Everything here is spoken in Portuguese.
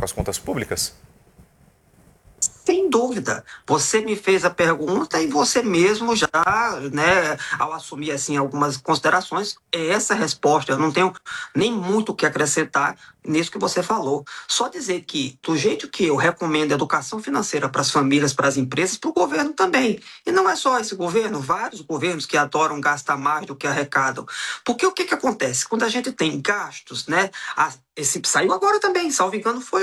as contas públicas? Sem dúvida. Você me fez a pergunta e você mesmo já, né, ao assumir assim algumas considerações, é essa a resposta. Eu não tenho nem muito o que acrescentar nisso que você falou. Só dizer que, do jeito que eu recomendo educação financeira para as famílias, para as empresas, para o governo também. E não é só esse governo, vários governos que adoram gastar mais do que arrecadam. Porque o que acontece? Quando a gente tem gastos, né? Esse saiu agora também, salvo engano, foi